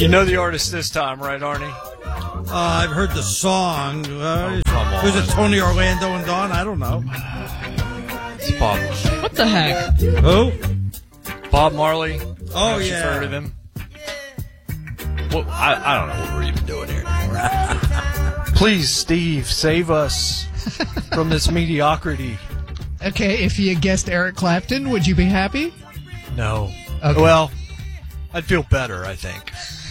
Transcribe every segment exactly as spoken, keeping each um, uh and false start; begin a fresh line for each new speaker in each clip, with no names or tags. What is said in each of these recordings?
You know the artist this time, right, Arnie?
Uh, I've heard the song. Uh,
oh, come on.
Was it Tony Orlando and Dawn? I don't know.
It's Bob Marley.
What the heck?
Who?
Bob Marley.
Oh,
Have you
yeah.
heard of him? Well, I, I don't know what we're even doing here anymore. Please, Steve, save us from this mediocrity.
Okay, if you guessed Eric Clapton, would you be happy?
No.
Okay.
Well, I'd feel better, I think.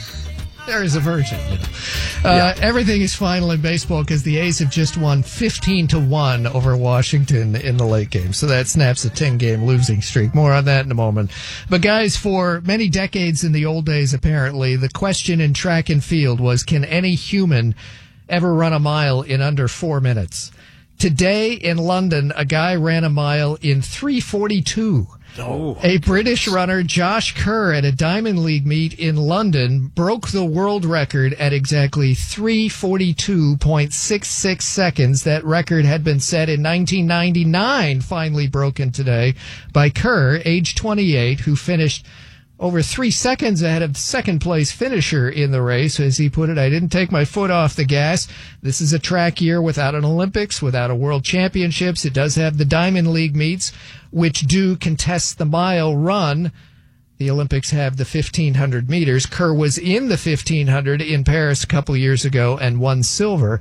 There is a version. You know. uh,
yeah.
Everything is final in baseball because the A's have just won fifteen to one over Washington in the late game. So that snaps a ten-game losing streak. More on that in a moment. But, guys, for many decades in the old days, apparently, the question in track and field was, can any human ever run a mile in under four minutes? Today in London, a guy ran a mile in three forty-two.
Oh.
A British runner, Josh Kerr, at a Diamond League meet in London, broke the world record at exactly three forty-two point six six seconds. That record had been set in nineteen ninety-nine, finally broken today by Kerr, age twenty-eight, who finished over three seconds ahead of second-place finisher in the race. As he put it, I didn't take my foot off the gas. This is a track year without an Olympics, without a World Championships. It does have the Diamond League meets, which do contest the mile run. The Olympics have the fifteen hundred meters. Kerr was in the fifteen hundred in Paris a couple years ago and won silver.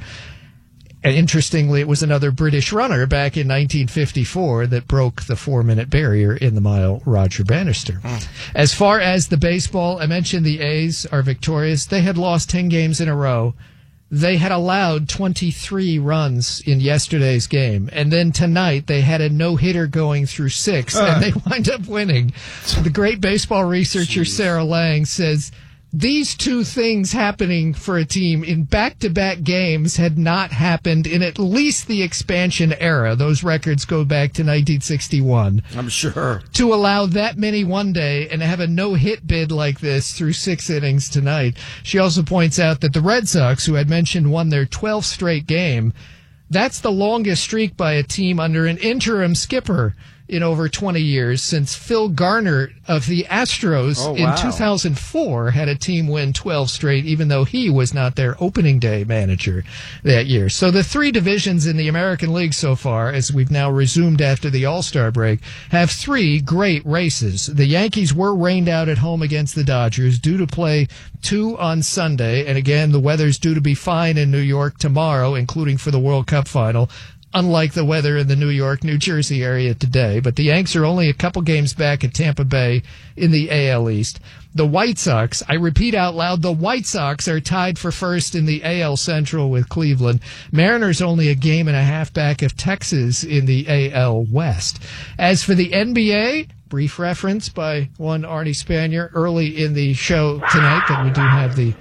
And interestingly, it was another British runner back in nineteen fifty-four that broke the four-minute barrier in the mile, Roger Bannister. Mm. As far as the baseball, I mentioned the A's are victorious. They had lost ten games in a row. They had allowed twenty-three runs in yesterday's game. And then tonight, they had a no-hitter going through six, uh. and they wind up winning. The great baseball researcher, Jeez. Sarah Lang, says these two things happening for a team in back-to-back games had not happened in at least the expansion era. Those records go back to nineteen sixty-one.
I'm sure.
To allow that many one day and have a no-hit bid like this through six innings tonight. She also points out that the Red Sox, who had mentioned won their twelfth straight game, that's the longest streak by a team under an interim skipper in over twenty years, since Phil Garner of the Astros
oh, wow.
in two thousand four had a team win twelve straight, even though he was not their opening day manager that year. So the three divisions in the American League so far, as we've now resumed after the All-Star break, have three great races. The Yankees were rained out at home against the Dodgers, due to play two on Sunday. And again, the weather's due to be fine in New York tomorrow, including for the World Cup final, unlike the weather in the New York, New Jersey area today. But the Yanks are only a couple games back at Tampa Bay in the A L East. The White Sox, I repeat out loud, the White Sox are tied for first in the A L Central with Cleveland. Mariners only a game and a half back of Texas in the A L West. As for the N B A, brief reference by one Arnie Spanier early in the show tonight that we do have the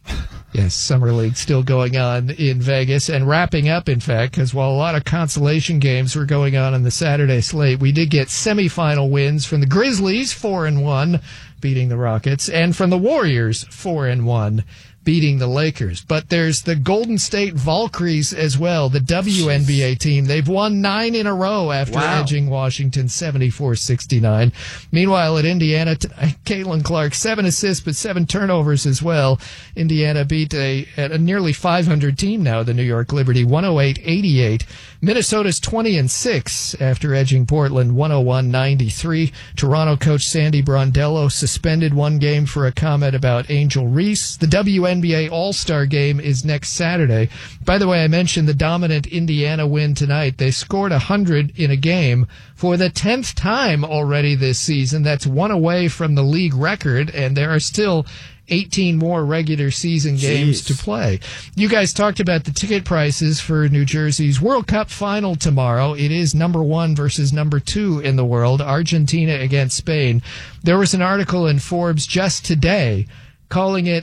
Yes, Summer League still going on in Vegas and wrapping up, in fact, because while a lot of consolation games were going on in the Saturday slate, we did get semifinal wins from the Grizzlies, four and one, beating the Rockets, and from the Warriors, four and one, beating the Lakers. But there's the Golden State Valkyries as well, the W N B A team. They've won nine in a row after wow. edging Washington seventy-four sixty-nine. Meanwhile, at Indiana, Caitlin Clark, seven assists but seven turnovers as well. Indiana beat a, a nearly five hundred team now, the New York Liberty, one oh eight eighty-eight. Minnesota's twenty and six after edging Portland one oh one ninety-three. Toronto coach Sandy Brondello suspended one game for a comment about Angel Reese. The W N B A All-Star Game is next Saturday. By the way, I mentioned the dominant Indiana win tonight. They scored one hundred in a game for the tenth time already this season. That's one away from the league record, and there are still eighteen more regular season games Jeez. to play. You guys talked about the ticket prices for New Jersey's World Cup final tomorrow. It is number one versus number two in the world, Argentina against Spain. There was an article in Forbes just today calling it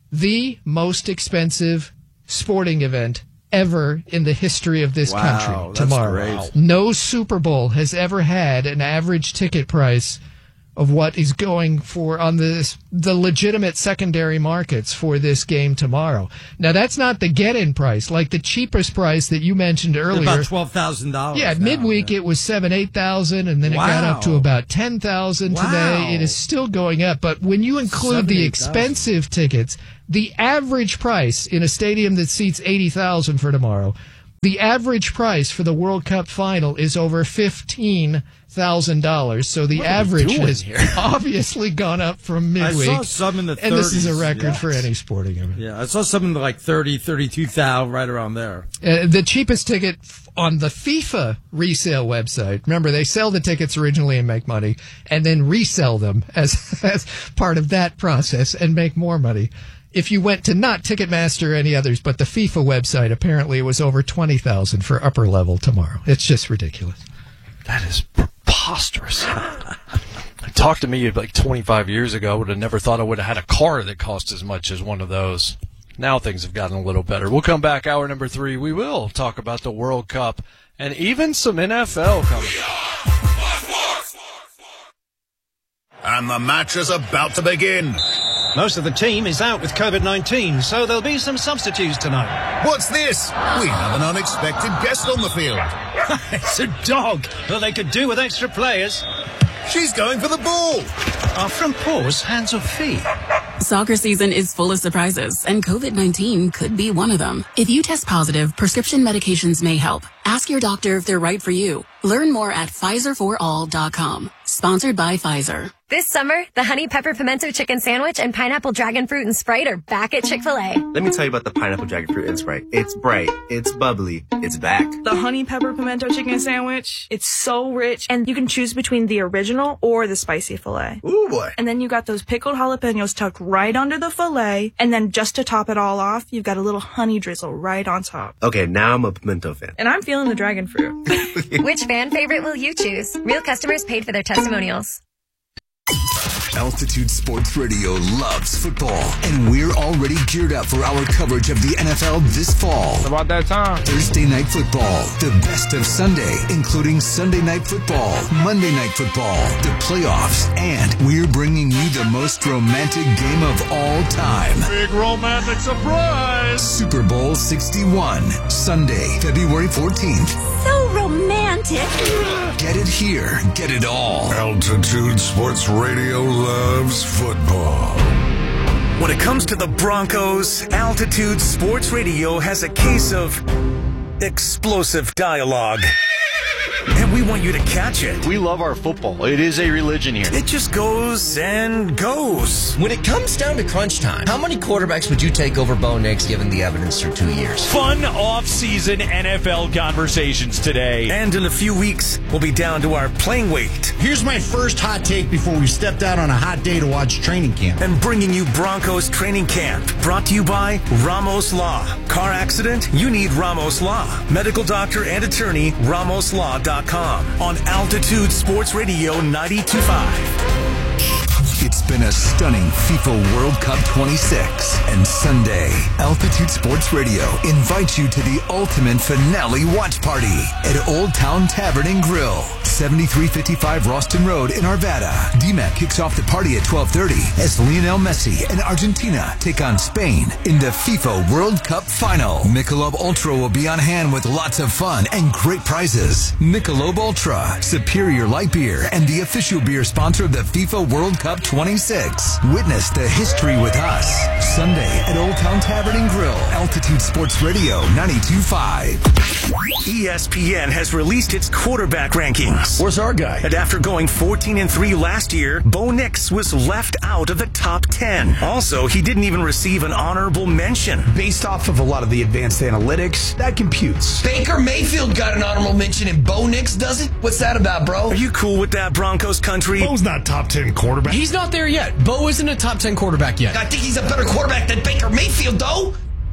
the most expensive sporting event ever in the history of this
wow,
country tomorrow.
Great.
No Super Bowl has ever had an average ticket price of what is going for on this, the legitimate secondary markets for this game tomorrow. Now, that's not the get-in price, like the cheapest price that you mentioned earlier.
About twelve thousand dollars.
Yeah,
now,
midweek
yeah.
it was seven, eight thousand, and then it
Wow.
got up to about ten thousand
Wow.
today. It is still going up, but when you include
Seven,
the
eight thousand.
expensive tickets, the average price in a stadium that seats eighty thousand for tomorrow, the average price for the World Cup final is over fifteen thousand dollars. So the
What are we
average
doing
has
here?
obviously gone up from
I
midweek.
saw some in the
and this is a
thirties,
record
yeah.
for any sporting event.
Yeah, I saw something like thirty, thirty-two thousand, right around there.
Uh, the cheapest ticket f- on the FIFA resale website. Remember, they sell the tickets originally and make money, and then resell them as as part of that process and make more money. If you went to not Ticketmaster or any others, but the FIFA website, apparently it was over twenty thousand for upper level tomorrow. It's just ridiculous.
That is preposterous. Talk to me like twenty-five years ago. I would have never thought I would have had a car that cost as much as one of those. Now things have gotten a little better. We'll come back hour number three. We will talk about the World Cup and even some N F L coming.
And the match is about to begin.
Most of the team is out with COVID nineteen, so there'll be some substitutes tonight.
What's this? We have an unexpected guest on the field.
It's a dog. Well, they could do with extra players.
She's going for the ball.
Our front paws, hands or feet.
Soccer season is full of surprises, and COVID nineteen could be one of them. If you test positive, prescription medications may help. Ask your doctor if they're right for you. Learn more at Pfizer for all dot com. Sponsored by Pfizer.
This summer, the Honey Pepper Pimento Chicken Sandwich and Pineapple Dragon Fruit and Sprite are back at Chick-fil-A.
Let me tell you about the Pineapple Dragon Fruit and Sprite. It's bright, it's bubbly, it's back.
The Honey Pepper Pimento Chicken Sandwich, it's so rich, and you can choose between the original or the spicy filet.
Ooh boy.
And then you got those pickled jalapenos tucked right under the filet, and then just to top it all off, you've got a little honey drizzle right on top.
Okay, now I'm a pimento fan.
And I'm feeling the dragon fruit.
Which fan favorite will you choose? Real customers paid for their testimonials.
Altitude Sports Radio loves football, and we're already geared up for our coverage of the N F L this fall.
It's about that time.
Thursday Night Football, the best of Sunday, including Sunday Night Football, Monday Night Football, the playoffs, and we're bringing you the most romantic game of all time.
Big romantic surprise.
Super Bowl sixty-one, Sunday, February fourteenth.
So romantic.
Get it here, get it all.
Altitude Sports Radio loves football.
When it comes to the Broncos, Altitude Sports Radio has a case of explosive dialogue. And we want you to catch it.
We love our football. It is a religion here.
It just goes and goes.
When it comes down to crunch time, how many quarterbacks would you take over Bo Nix given the evidence through two years?
Fun off-season N F L conversations today.
And in a few weeks, we'll be down to our playing weight.
Here's my first hot take before we stepped out on a hot day to watch training camp.
And bringing you Broncos training camp. Brought to you by Ramos Law. Car accident? You need Ramos Law. Medical doctor and attorney, ramos law dot com. On Altitude Sports Radio ninety-two point five.
It's been a stunning FIFA World Cup twenty-six, and Sunday, Altitude Sports Radio invites you to the ultimate finale watch party at Old Town Tavern and Grill, seventy-three fifty-five Ralston Road in Arvada. D MAC kicks off the party at twelve thirty as Lionel Messi and Argentina take on Spain in the FIFA World Cup final. Michelob Ultra will be on hand with lots of fun and great prizes. Michelob Ultra, superior light beer and the official beer sponsor of the FIFA World Cup twenty-six. Witness the history with us. Sunday at Old Town Tavern and Grill. Altitude Sports Radio ninety-two point five.
E S P N has released its quarterback rankings.
Where's our guy?
And after going fourteen and three last year, Bo Nix was left out of the top ten. Also, he didn't even receive an honorable mention.
Based off of a lot of the advanced analytics, that computes.
Baker Mayfield got an honorable mention and Bo Nix doesn't? What's that about, bro?
Are you cool with that, Broncos country?
Bo's not top ten quarterback.
He's not there yet. Bo isn't a top ten quarterback yet.
I think he's a better quarterback than Baker Mayfield, though.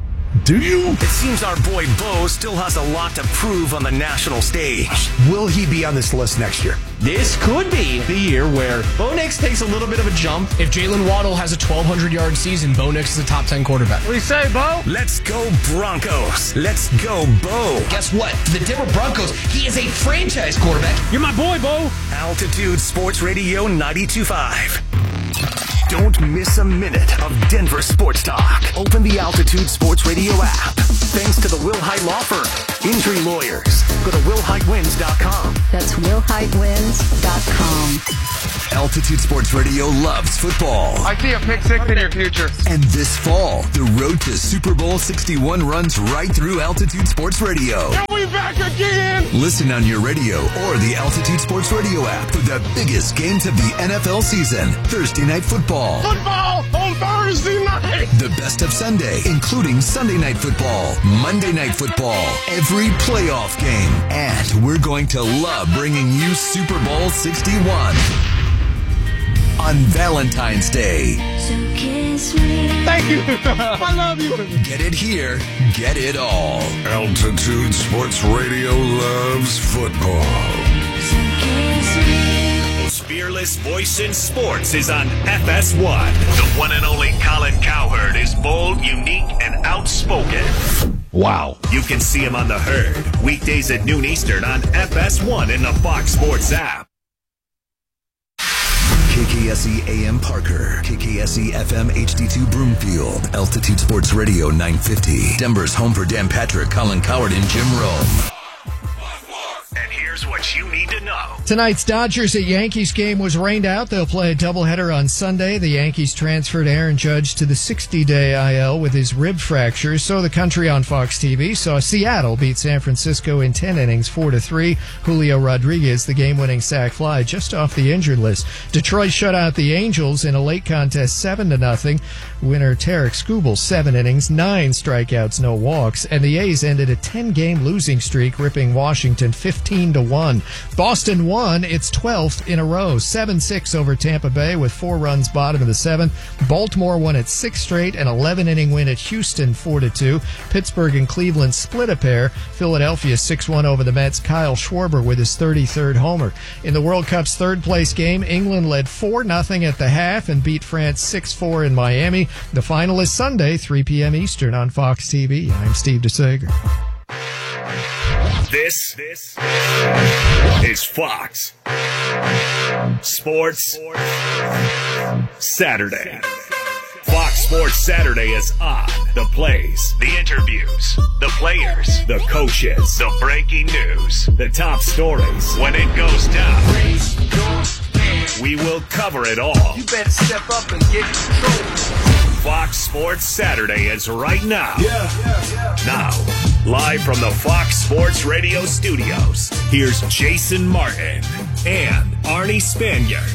Do you?
It seems our boy Bo still has a lot to prove on the national stage.
Will he be on this list next year?
This could be the year where Bo Nix takes a little bit of a jump. If Jalen Waddle has a twelve hundred yard season, Bo Nix is a top ten quarterback.
What do you say, Bo?
Let's go Broncos. Let's go Bo.
Guess what? The Denver Broncos, he is a franchise quarterback.
You're my boy, Bo.
Altitude Sports Radio ninety-two point five. Don't miss a minute of Denver sports talk. Open the Altitude Sports Radio app. Thanks to the Will Hite Law Firm. Injury lawyers. Go to will hite wins dot com.
That's will hite wins dot com.
Altitude Sports Radio loves football.
I see a pick six in your future.
And this fall, the road to Super Bowl sixty-one runs right through Altitude Sports Radio.
Are we back again?
Listen on your radio or the Altitude Sports Radio app for the biggest games of the N F L season. Thursday Night Football.
Football on Thursday night.
The best of Sunday, including Sunday Night Football, Monday Night Football, every playoff game. And we're going to love bringing you Super Bowl sixty-one on Valentine's Day.
So kiss me. Thank you. I love you.
Get it here. Get it all.
Altitude Sports Radio loves football.
So kiss me.
Most fearless voice in sports is on F S one. The one and only Colin Cowherd is bold, unique, and outspoken.
Wow.
You can see him on The Herd, weekdays at noon Eastern on F S one in the Fox Sports app.
K K S E A M Parker, K K S E F M H D two Broomfield, Altitude Sports Radio nine fifty, Denver's home for Dan Patrick, Colin Cowherd, and Jim Rome.
And here's what you need to know.
Tonight's Dodgers at Yankees game was rained out. They'll play a doubleheader on Sunday. The Yankees transferred Aaron Judge to the sixty-day I L with his rib fracture. So the country on Fox T V saw Seattle beat San Francisco in ten innings, four to three. Julio Rodriguez, the game-winning sac fly, just off the injured list. Detroit shut out the Angels in a late contest, seven to nothing. Winner Tarek Skubal, seven innings, nine strikeouts, no walks, and the A's ended a ten-game losing streak, ripping Washington fifteen to one. Boston won its twelfth in a row, seven six over Tampa Bay with four runs bottom of the seventh. Baltimore won its sixth straight, an eleven-inning win at Houston, four to two. Pittsburgh and Cleveland split a pair. Philadelphia six one over the Mets. Kyle Schwarber with his thirty-third homer. In the World Cup's third-place game, England led four nothing at the half and beat France six four in Miami. The final is Sunday, three p.m. Eastern on Fox T V. I'm Steve DeSager.
This, this is Fox Sports Saturday. Fox Sports Saturday is on. The plays, the interviews, the players, the coaches, the breaking news, the top stories. When it goes down, we will cover it all.
You better step up and get control.
Fox Sports Saturday is right now.
Yeah, yeah, yeah.
Now, live from the Fox Sports Radio studios, here's Jason Martin and Arnie Spanier.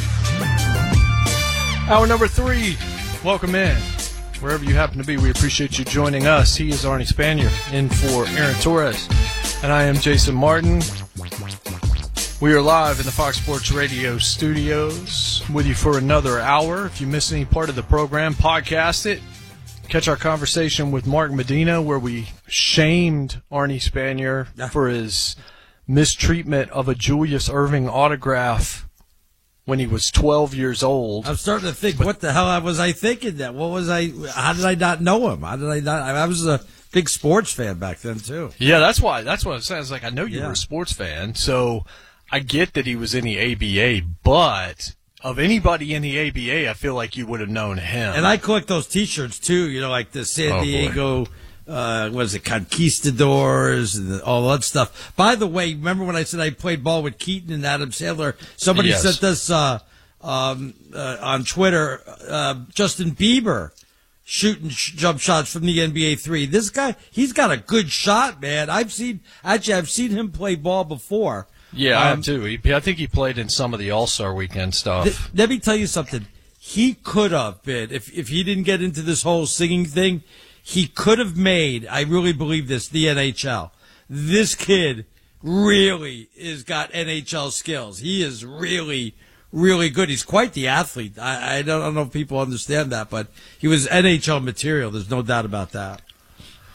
Hour number three. Welcome in. Wherever you happen to be, we appreciate you joining us. He is Arnie Spanier, in for Aaron Torres. And I am Jason Martin. We are live in the Fox Sports Radio studios with you for another hour. If you miss any part of the program, podcast it. Catch our conversation with Mark Medina where we shamed Arnie Spanier for his mistreatment of a Julius Erving autograph when he was twelve years old.
I'm starting to think, what the hell was I thinking that? What was I, how did I not know him? How did I not, I was a big sports fan back then too.
Yeah, that's why, that's what it sounds like. I know you
Yeah.
were a sports fan, so I get that he was in the A B A, but of anybody in the A B A, I feel like you would have known him.
And I collect those T-shirts too, you know, like the San
Oh, boy.
Diego, uh, what is it, Conquistadors and the, all that stuff. By the way, remember when I said I played ball with Keaton and Adam Sandler? Somebody
Yes.
sent us uh, um, uh, on Twitter, uh, Justin Bieber shooting sh- jump shots from the N B A three. This guy, he's got a good shot, man. I've seen, actually, I've seen him play ball before.
Yeah, I
Um,
have too. He, I think he played in some of the All-Star Weekend stuff.
Th- let me tell you something. He could have been, if if he didn't get into this whole singing thing, he could have made, I really believe this, the N H L. This kid really has got N H L skills. He is really, really good. He's quite the athlete. I, I, don't, I don't know if people understand that, but he was N H L material. There's no doubt about that.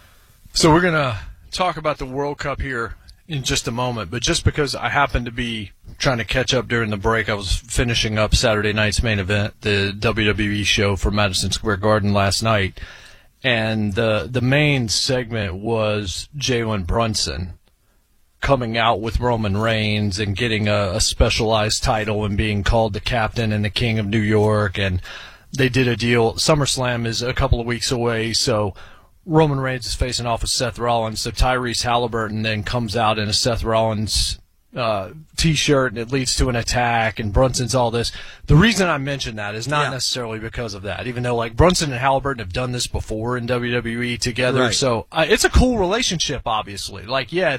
So we're going to talk about the World Cup here in just a moment, but just because I happened to be trying to catch up during the break, I was finishing up Saturday night's main event, the W W E show for Madison Square Garden last night, and the the main segment was Jalen Brunson coming out with Roman Reigns and getting a, a specialized title and being called the captain and the king of New York, and they did a deal. SummerSlam is a couple of weeks away, so Roman Reigns is facing off with Seth Rollins, so Tyrese Halliburton then comes out in a Seth Rollins uh, T-shirt, and it leads to an attack, and Brunson's all this. The reason I mention that is not yeah. necessarily because of that, even though like Brunson and Halliburton have done this before in W W E together,
right.
so uh, it's a cool relationship, obviously. Like, yeah,